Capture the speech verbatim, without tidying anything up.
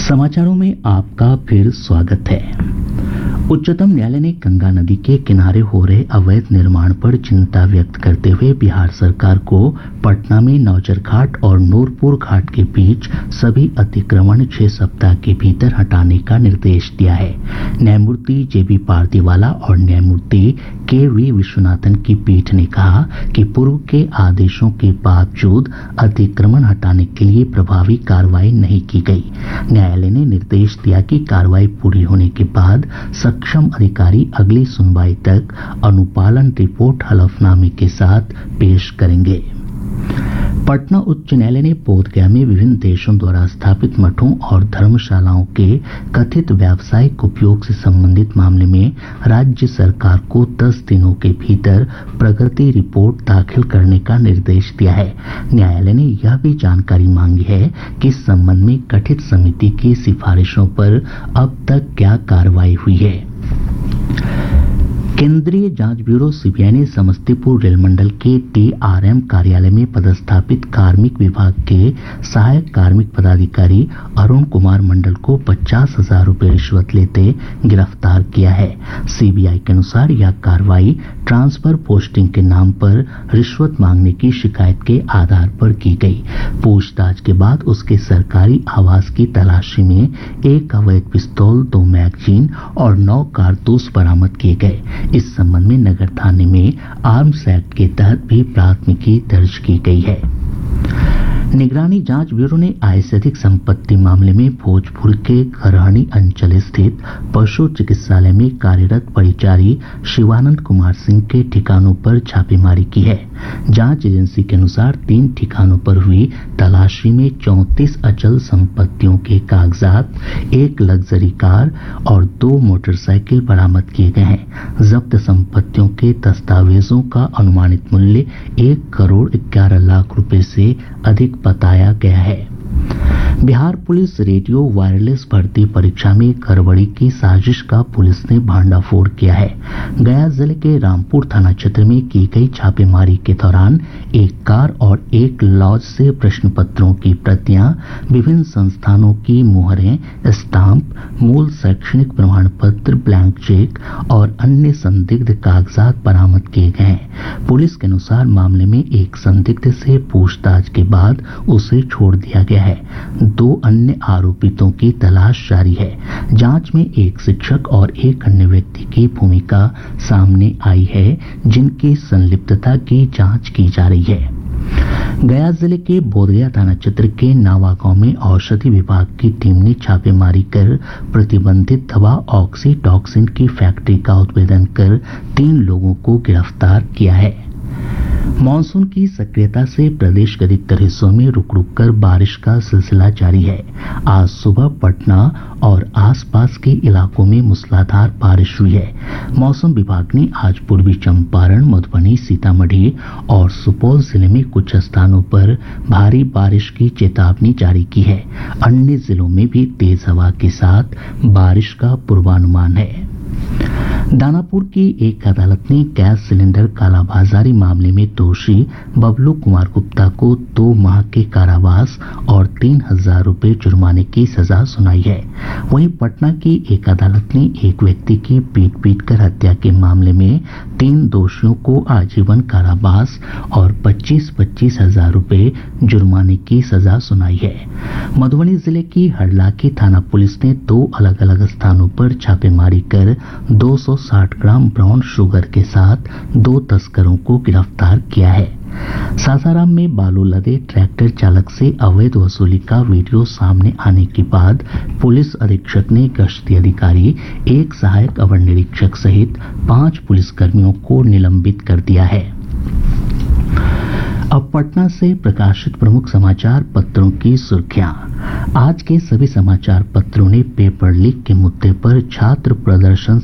समाचारों में आपका फिर स्वागत है। उच्चतम न्यायालय ने गंगा नदी के किनारे हो रहे अवैध निर्माण पर चिंता व्यक्त करते हुए बिहार सरकार को पटना में नौजर घाट और नूरपुर घाट के बीच सभी अतिक्रमण छह सप्ताह के भीतर हटाने का निर्देश दिया है। न्यायमूर्ति जे बी पारदीवाला और न्यायमूर्ति के वी विश्वनाथन की पीठ ने कहा कि पूर्व के आदेशों के बावजूद अतिक्रमण हटाने के लिए प्रभावी कार्रवाई नहीं की गई। न्यायालय ने निर्देश दिया कि कार्रवाई पूरी होने के बाद सक्षम अधिकारी अगली सुनवाई तक अनुपालन रिपोर्ट हलफनामे के साथ पेश करेंगे। पटना उच्च न्यायालय ने बोधगया में विभिन्न देशों द्वारा स्थापित मठों और धर्मशालाओं के कथित व्यावसायिक उपयोग से संबंधित मामले में राज्य सरकार को दस दिनों के भीतर प्रगति रिपोर्ट दाखिल करने का निर्देश दिया है। न्यायालय ने यह भी जानकारी मांगी है कि इस संबंध में गठित समिति की सिफारिशों पर अब तक क्या कार्रवाई हुई है। केंद्रीय जांच ब्यूरो सीबीआई ने समस्तीपुर रेल मंडल के टीआरएम कार्यालय में पदस्थापित कार्मिक विभाग के सहायक कार्मिक पदाधिकारी अरुण कुमार मंडल को पचास हजार रूपये रिश्वत लेते गिरफ्तार किया है। सीबीआई के अनुसार यह कार्रवाई ट्रांसफर पोस्टिंग के नाम पर रिश्वत मांगने की शिकायत के आधार पर की गई। पूछताछ के बाद उसके सरकारी आवास की तलाशी में एक अवैध पिस्तौल, दो मैगजीन और नौ कारतूस बरामद किए गए। इस संबंध में नगर थाने में आर्म्स एक्ट के तहत भी प्राथमिकी दर्ज की गई है। निगरानी जांच ब्यूरो ने आय से अधिक संपत्ति मामले में भोजपुर के खरहनी अंचल स्थित पशु चिकित्सालय में कार्यरत परिचारी शिवानंद कुमार सिंह के ठिकानों पर छापेमारी की है। जांच एजेंसी के अनुसार तीन ठिकानों पर हुई तलाशी में चौंतीस अचल संपत्तियों के कागजात, एक लग्जरी कार और दो मोटरसाइकिल बरामद किए गए हैं। जब्त संपत्तियों के दस्तावेजों का अनुमानित मूल्य एक करोड़ ग्यारह लाख रुपए से अधिक बताया गया है। बिहार पुलिस रेडियो वायरलेस भर्ती परीक्षा में गड़बड़ी की साजिश का पुलिस ने भांडाफोड़ किया है। गया जिले के रामपुर थाना क्षेत्र में की गई छापेमारी के दौरान एक कार और एक लॉज से प्रश्न पत्रों की प्रतियां, विभिन्न संस्थानों की मुहरें, स्टाम्प, मूल शैक्षणिक प्रमाण पत्र, ब्लैंक चेक और अन्य संदिग्ध कागजात बरामद किए गए हैं। पुलिस के अनुसार मामले में एक संदिग्ध से पूछताछ के बाद उसे छोड़ दिया गया है। दो अन्य आरोपितों की तलाश जारी है। जांच में एक शिक्षक और एक अन्य व्यक्ति की भूमिका सामने आई है, जिनकी संलिप्तता की जांच की जा रही है। गया जिले के बोधगया थाना क्षेत्र के नावा गांव में औषधि विभाग की टीम ने छापेमारी कर प्रतिबंधित दवा ऑक्सीटॉक्सिन की फैक्ट्री का उद्भेदन कर तीन लोगों को गिरफ्तार किया है। मानसून की सक्रियता से प्रदेश के अधिकतर हिस्सों में रुक रुक कर बारिश का सिलसिला जारी है। आज सुबह पटना और आसपास के इलाकों में मूसलाधार बारिश हुई है। मौसम विभाग ने आज पूर्वी चंपारण, मधुबनी, सीतामढ़ी और सुपौल जिले में कुछ स्थानों पर भारी बारिश की चेतावनी जारी की है। अन्य जिलों में भी तेज हवा के साथ बारिश का पूर्वानुमान है। दानापुर की एक अदालत ने गैस सिलेंडर कालाबाजारी मामले में दोषी बबलू कुमार गुप्ता को दो माह के कारावास और तीन हजार रूपये जुर्माने की सजा सुनाई है। वहीं पटना की एक अदालत ने एक व्यक्ति की पीट पीट कर हत्या के मामले में तीन दोषियों को आजीवन कारावास और पच्चीस पच्चीस हजार रूपये जुर्माने की सजा सुनाई है। मधुबनी जिले की हरलाखी थाना पुलिस ने दो अलग अलग स्थानों पर छापेमारी कर दो सौ साठ ग्राम ब्राउन शुगर के साथ दो तस्करों को गिरफ्तार किया है। सासाराम में बालू लदे ट्रैक्टर चालक से अवैध वसूली का वीडियो सामने आने के बाद पुलिस अधीक्षक ने गश्ती अधिकारी, एक सहायक अवर निरीक्षक सहित पांच पुलिसकर्मियों को निलंबित कर दिया है। अब पटना से प्रकाशित प्रमुख समाचार पत्रों की सुर्खियां। आज के सभी समाचार पत्रों ने पेपर लीक के मुद्दे पर छात्र प्रदर्शन